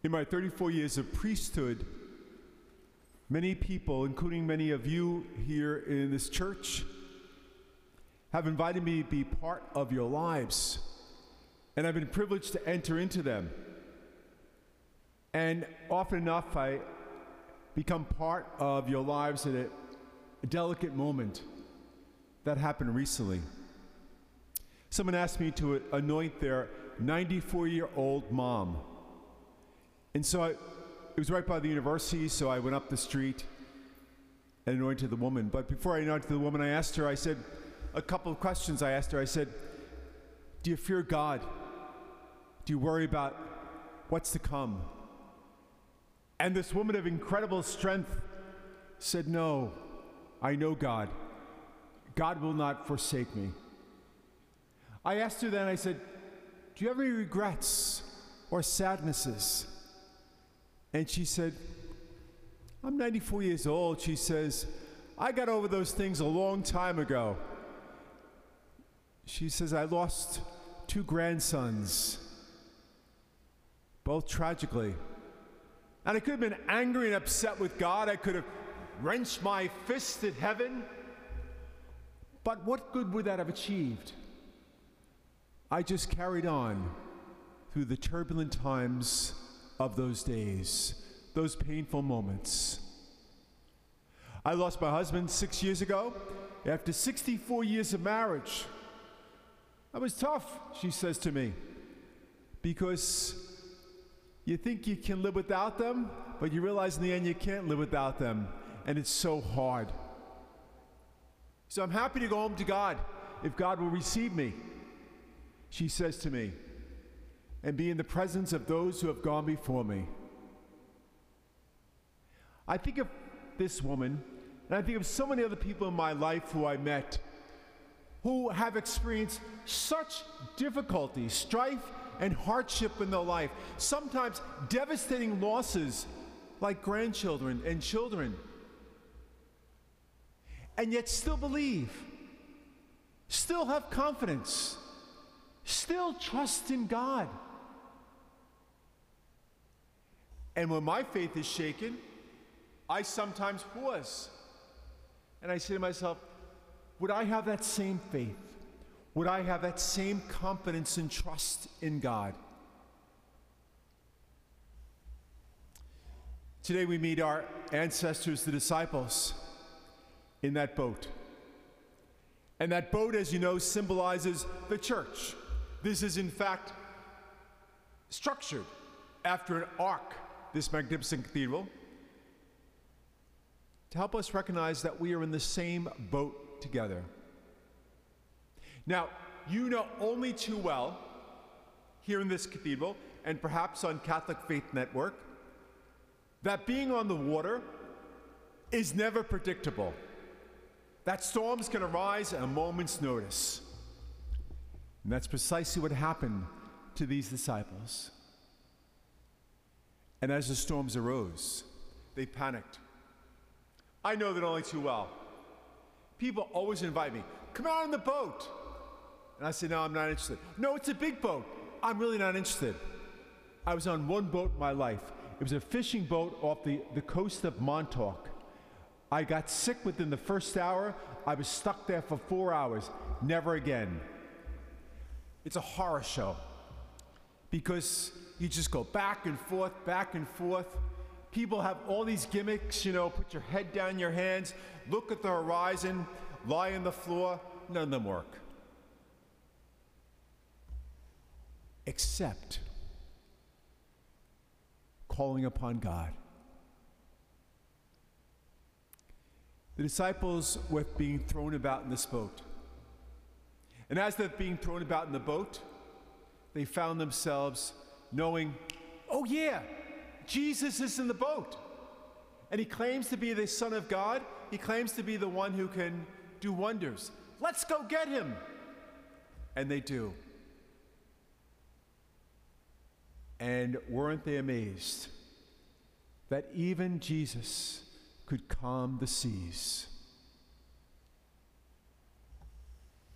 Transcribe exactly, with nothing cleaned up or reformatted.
In my thirty-four years of priesthood, many people, including many of you here in this church, have invited me to be part of your lives, and I've been privileged to enter into them. And often enough, I become part of your lives at a, a delicate moment that happened recently. Someone asked me to anoint their ninety-four-year-old mom. And so I, it was right by the university, so I went up the street and anointed the woman. But before I anointed the woman, I asked her, I said, a couple of questions I asked her. I said, do you fear God? Do you worry about what's to come? And this woman of incredible strength said, no, I know God. God will not forsake me. I asked her then, I said, do you have any regrets or sadnesses? And she said, I'm ninety-four years old. She says, I got over those things a long time ago. She says, I lost two grandsons, both tragically. And I could have been angry and upset with God. I could have wrenched my fist at heaven. But what good would that have achieved? I just carried on through the turbulent times of those days, those painful moments. I lost my husband six years ago after sixty-four years of marriage. That was tough, she says to me, because you think you can live without them, but you realize in the end you can't live without them, and it's so hard. So I'm happy to go home to God if God will receive me, she says to me, and be in the presence of those who have gone before me. I think of this woman, and I think of so many other people in my life who I met who have experienced such difficulty, strife, and hardship in their life, sometimes devastating losses like grandchildren and children, and yet still believe, still have confidence, still trust in God. And when my faith is shaken, I sometimes pause. And I say to myself, would I have that same faith? Would I have that same confidence and trust in God? Today we meet our ancestors, the disciples, in that boat. And that boat, as you know, symbolizes the church. This is, in fact, structured after an ark, this magnificent cathedral, to help us recognize that we are in the same boat together. Now, you know only too well, here in this cathedral, and perhaps on Catholic Faith Network, that being on the water is never predictable. That storms can arise at a moment's notice. And that's precisely what happened to these disciples. And as the storms arose, they panicked. I know that only too well. People always invite me, come out on the boat. And I say, no, I'm not interested. No, it's a big boat. I'm really not interested. I was on one boat in my life. It was a fishing boat off the, the coast of Montauk. I got sick within the first hour. I was stuck there for four hours. Never again. It's a horror show because you just go back and forth, back and forth. People have all these gimmicks, you know, put your head down your hands, look at the horizon, lie on the floor. None of them work. Except calling upon God. The disciples were being thrown about in this boat. And as they're being thrown about in the boat, they found themselves knowing, oh yeah, Jesus is in the boat. And he claims to be the Son of God. He claims to be the one who can do wonders. Let's go get him. And they do. And weren't they amazed that even Jesus could calm the seas?